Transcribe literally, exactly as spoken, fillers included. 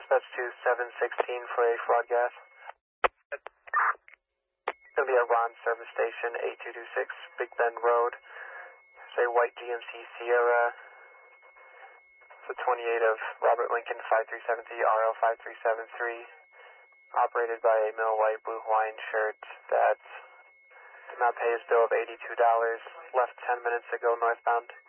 That's two seven sixteen for a fraud gas. It'll be at Ron Service Station, eight two two six Big Bend Road. It's a white G M C Sierra. It's a twenty-eight of Robert Lincoln five three seven three R L five three seven three. Operated by a Mill White Blue Hawaiian shirt that did not pay his bill of eighty-two dollars. Left ten minutes ago northbound.